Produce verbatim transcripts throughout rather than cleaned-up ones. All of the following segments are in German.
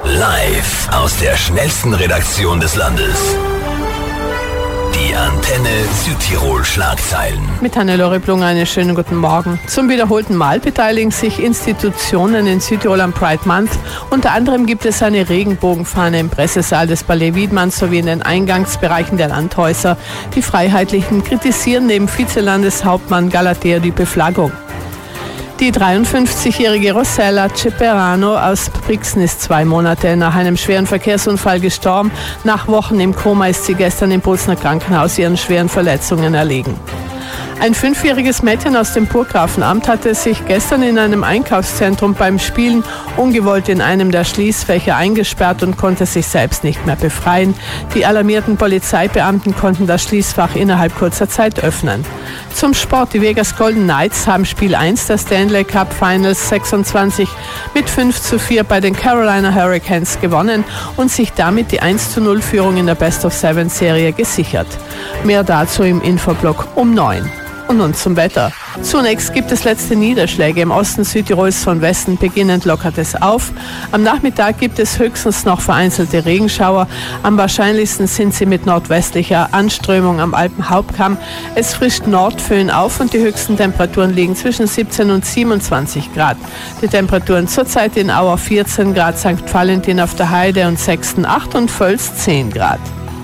Live aus der schnellsten Redaktion des Landes. Die Antenne Südtirol Schlagzeilen. Mit Hannelore Blung einen schönen guten Morgen. Zum wiederholten Mal beteiligen sich Institutionen in Südtirol am Pride Month. Unter anderem gibt es eine Regenbogenfahne im Pressesaal des Palais Wiedmann sowie in den Eingangsbereichen der Landhäuser. Die Freiheitlichen kritisieren neben Vizelandeshauptmann Galatea die Beflaggung. Die dreiundfünfzigjährige Rossella Ceperano aus Brixen ist zwei Monate nach einem schweren Verkehrsunfall gestorben. Nach Wochen im Koma ist sie gestern im Bozener Krankenhaus ihren schweren Verletzungen erlegen. Ein fünfjähriges Mädchen aus dem Burggrafenamt hatte sich gestern in einem Einkaufszentrum beim Spielen ungewollt in einem der Schließfächer eingesperrt und konnte sich selbst nicht mehr befreien. Die alarmierten Polizeibeamten konnten das Schließfach innerhalb kurzer Zeit öffnen. Zum Sport. Die Vegas Golden Knights haben Spiel eins der Stanley Cup Finals sechsundzwanzig mit fünf zu vier bei den Carolina Hurricanes gewonnen und sich damit die eins zu null Führung in der Best-of-Seven-Serie gesichert. Mehr dazu im Infoblock um neun. Und nun zum Wetter. Zunächst gibt es letzte Niederschläge. Im Osten Südtirols von Westen beginnend lockert es auf. Am Nachmittag gibt es höchstens noch vereinzelte Regenschauer. Am wahrscheinlichsten sind sie mit nordwestlicher Anströmung am Alpenhauptkamm. Es frischt Nordföhn auf und die höchsten Temperaturen liegen zwischen siebzehn und siebenundzwanzig Grad. Die Temperaturen zurzeit in Auer vierzehn Grad, Sankt Valentin auf der Heide und Sexten acht und Völs zehn Grad.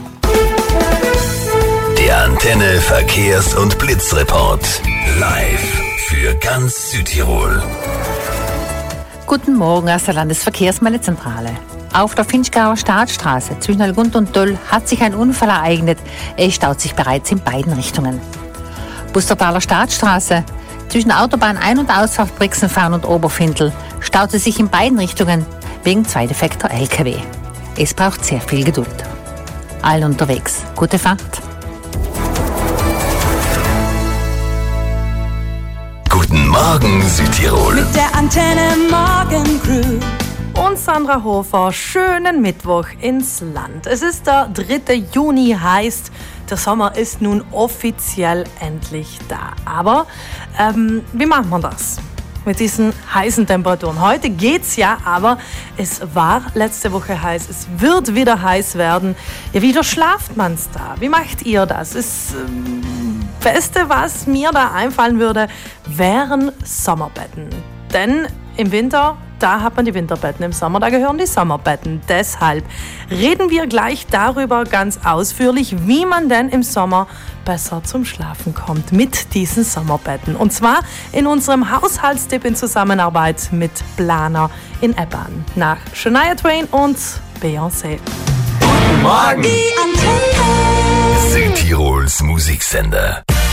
Der Antenne Verkehrs- und Blitzreport. Live für ganz Südtirol. Guten Morgen aus der Landesverkehrsmeldezentrale. Auf der Finchgauer Staatsstraße zwischen Algund und Döll hat sich ein Unfall ereignet. Es staut sich bereits in beiden Richtungen. Bustertaler Staatsstraße zwischen Autobahn Ein- und Ausfahrt Brixenfahren und Oberfindl staute sich in beiden Richtungen wegen zwei defekter L K W. Es braucht sehr viel Geduld. Allen unterwegs, gute Fahrt. Guten Morgen Südtirol. Mit der Antenne Morgen Crew. Und Sandra Hofer, schönen Mittwoch ins Land. Es ist der dritte Juni, heißt, der Sommer ist nun offiziell endlich da. Aber ähm, wie macht man das mit diesen heißen Temperaturen? Heute geht's ja, aber es war letzte Woche heiß, es wird wieder heiß werden. Ja, wie verschlaft man's da? Wie macht ihr das? Das ähm, Beste, was mir da einfallen würde, wären Sommerbetten. Denn im Winter, da hat man die Winterbetten, im Sommer, da gehören die Sommerbetten. Deshalb reden wir gleich darüber ganz ausführlich, wie man denn im Sommer besser zum Schlafen kommt mit diesen Sommerbetten. Und zwar in unserem Haushaltstipp in Zusammenarbeit mit Planer in Eppern. Nach Shania Twain und Beyoncé. Guten Morgen. Die Antenne. Südtirols Musiksender.